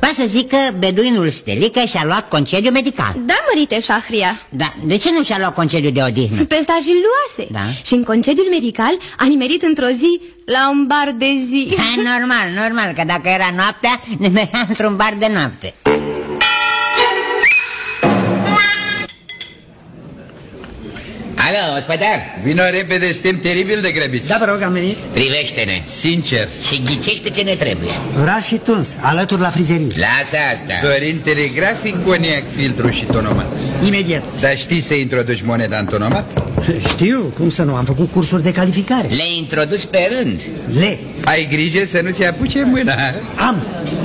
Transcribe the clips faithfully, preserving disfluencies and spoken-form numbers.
Poate să zic că beduinul Stelică și-a luat concediu medical. Da, mărite Șahria. Da, de ce nu și-a luat concediu de odihnă? Pe stajii luase. Da. Și în concediul medical a nimerit într-o zi la un bar de zi. Ha, normal, normal, că dacă era noaptea, nimerea într-un bar de noapte. Alo, ospătar! Vino repede, suntem teribil de grăbiți. Da, vă rog, am venit. Privește-ne Sincer. și ghicește ce ne trebuie. Ras și tuns, alături la frizerie. Lasă asta. Dorim telegrafic, coniac, filtru și tonomat. Imediat. Dar știi să introduci moneda în tonomat? Știu, cum să nu, am făcut cursuri de calificare. Le introduci pe rând. Le. Ai grijă să nu-ți apuce mâna. Am.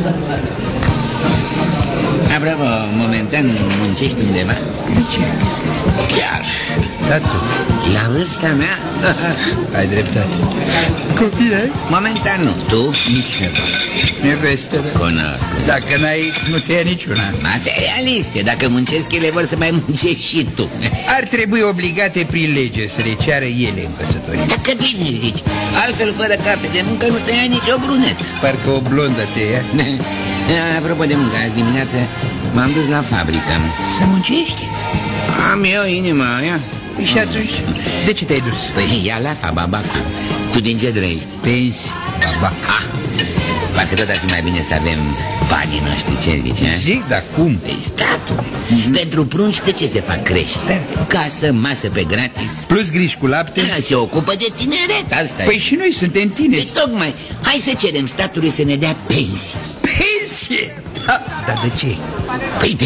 Apropo, momentan muncești undeva? De ce? Chiar. Da, tu. La vârsta mea? Ai dreptate. Copii ai? Momentan nu. Tu? Nici neva. Neveste, da? Cunosc. Dacă n-ai, nu te ia niciuna. Materialiste, dacă muncesc ele vor să mai muncești și tu. Ar trebui obligate prin lege să le ceară ele în căsătorie. Dacă bine zici, altfel fără carte de muncă nu te ia nici o brunetă. Parcă o blondă te ia. Apropo de muncă, azi dimineață m-am dus la fabrică. Să muncești? Am eu inima aia. Păi și atunci, de ce te-ai dus? Păi ia la fa, babacu. Tu din ce trăiești? Pensi, baba. Ah, parcă tot ar fi mai bine să avem banii noștri, ce zici, a? Zic, dar cum? Păi statul. Pentru prunci de ce se fac crești? Da. Casă, masă pe gratis. Plus griji cu lapte? Da, se ocupă de tineret, asta Păi e. și noi suntem Păi tineri. tocmai, hai să cerem statului să ne dea pensii. Pensie? Da, dar de ce? Păi